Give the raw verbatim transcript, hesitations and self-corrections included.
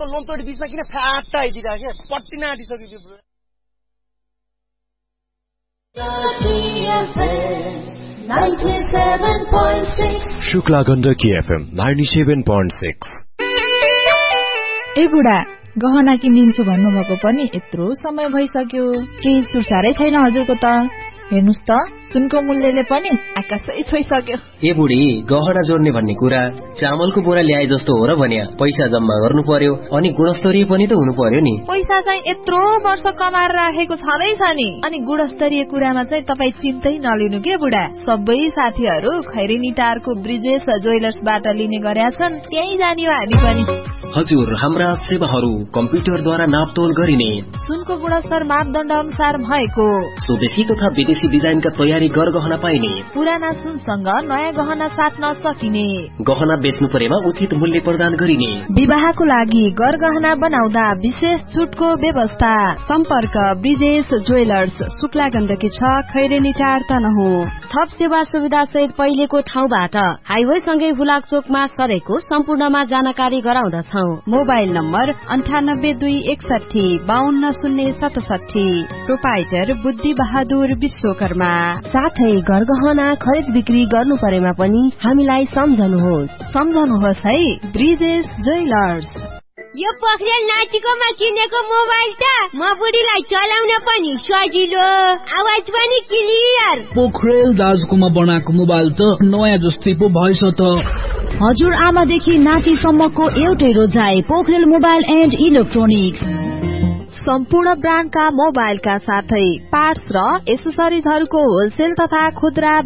यस्तो लोमतोडी बिचमा किन फ्याट्टा आइदिरा के पट्टी नाटिसक्यो त्यो bro Shukla Gandaki FM ninety-seven point six। ए बुढा गहना किनिदिन्छु भन्नुभएको पनि यत्रो समय भइसक्यो, केही सुरसारै छैन हजुरको त। हेर्नुस् त सुनको मूल्यले पनि आकाशै छोइसक्यो। ए बुढी गहना जोड्ने भन्ने कुरा चामलको बोरा ल्याए जस्तो हो र भन्या। पैसा जम्मा गर्नु पर्यो अनि गुणस्तरीय पनि त हुनु पर्यो नि। पैसा चाहिँ यत्रो वर्ष कमाएर राखेको छँदैछ नि, अनि गुणस्तरीय कुरामा चाहिँ तपाई चिन्तै नलिनु के बुढा। सबै साथीहरू खैरेनी टारको ब्रिजेश ज्वेलर्सबाट लिने गरेका छन्, त्यही जानियो हामी पनि। हजुर, हाम्रा सेवाहरू कम्प्युटरद्वारा नापतोल गरिने, सुनको गुणस्तर मापदण्ड अनुसार भएको, स्वदेशी तथा विदेशी डिजाइनका तयारी गरगहना पाइने, पुराना सुनसँग नयाँ गहना साट्न सकिने, गहना बेच्नु परेमा उचित मूल्य प्रदान गरिने, विवाहको लागि गरगहना बनाउँदा विशेष छुटको व्यवस्था। सम्पर्क ब्रिजेश ज्वेलर्स, शुक्ला गण्डकी छ, खैरेनी टार तनहु। थप सेवा सुविधा सहित पहिलेको ठाउँबाट हाइवे सँगै हुलाक चोकमा सरेको सम्पूर्णमा जानकारी गराउँदछौ। मोबाइल नम्बर अन्ठानब्बे दुई एकसठी बाहन्न शून्य सतसठी। प्रोपाइटर बुद्धि बहादुर विश्वकर्मा। साथै गरगहना खरिद बिक्री गर्नु परेमा पनि हामीलाई सम्झनुहोस् सम्झनुहोस् है ब्रिजेश ज्वेलर्स। यो पोखरेल नाचिकोमा किनेको मोबाइल त म बुढीलाई चलाउन पनि सजिलो, आवाज पनि क्लियर। पोखरेल दाजुकोमा बनाएको मोबाइल त नयाँ जस्तै पो भएछ त। हजुर आमादेखि नातिसम्मको एउटै रोजाइ पोखरेल मोबाइल एन्ड इलेक्ट्रोनिक्स। सम्पूर्ण ब्रान्डका मोबाइलका साथै पार्ट्स र एसेसरिजहरूको होलसेल तथा खुद्रा